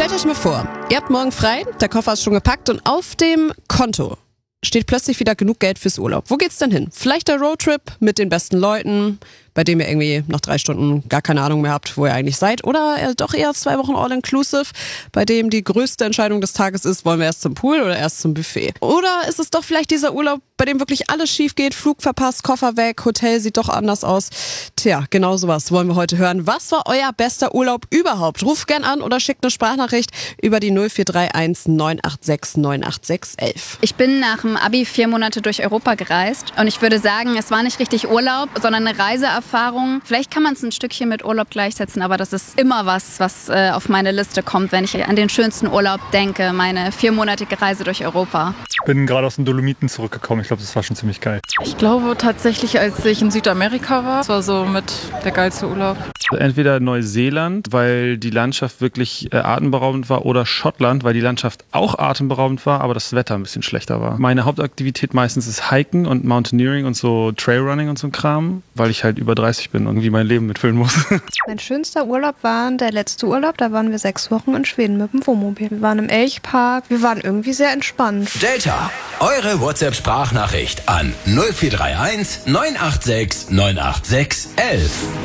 Stellt euch mal vor, ihr habt morgen frei, der Koffer ist schon gepackt und auf dem Konto steht plötzlich wieder genug Geld fürs Urlaub. Wo geht's denn hin? Vielleicht der Roadtrip mit den besten Leuten, bei dem ihr irgendwie nach 3 Stunden gar keine Ahnung mehr habt, wo ihr eigentlich seid. Oder doch eher 2 Wochen All-Inclusive, bei dem die größte Entscheidung des Tages ist, wollen wir erst zum Pool oder erst zum Buffet? Oder ist es doch vielleicht dieser Urlaub, bei dem wirklich alles schief geht, Flug verpasst, Koffer weg, Hotel sieht doch anders aus? Tja, genau sowas wollen wir heute hören. Was war euer bester Urlaub überhaupt? Ruft gern an oder schickt eine Sprachnachricht über die 0431 986 986 11. Ich bin nach dem Abi 4 Monate durch Europa gereist und ich würde sagen, es war nicht richtig Urlaub, sondern eine Reiseerfahrung. Vielleicht kann man es ein Stückchen mit Urlaub gleichsetzen, aber das ist immer was auf meine Liste kommt, wenn ich an den schönsten Urlaub denke, meine 4-monatige Reise durch Europa. Ich bin gerade aus den Dolomiten zurückgekommen. Ich glaube, das war schon ziemlich geil. Ich glaube tatsächlich, als ich in Südamerika war, das war so mit der geilste Urlaub. Entweder Neuseeland, weil die Landschaft wirklich atemberaubend war, oder Schottland, weil die Landschaft auch atemberaubend war, aber das Wetter ein bisschen schlechter war. Meine Hauptaktivität meistens ist Hiken und Mountaineering und so Trailrunning und so ein Kram, weil ich halt über 30 bin und irgendwie mein Leben mitfüllen muss. Mein schönster Urlaub war der letzte Urlaub, da waren wir 6 Wochen in Schweden mit dem Wohnmobil. Wir waren im Elchpark, wir waren irgendwie sehr entspannt. Delta, eure WhatsApp-Sprachnachricht an 0431 986 986 11.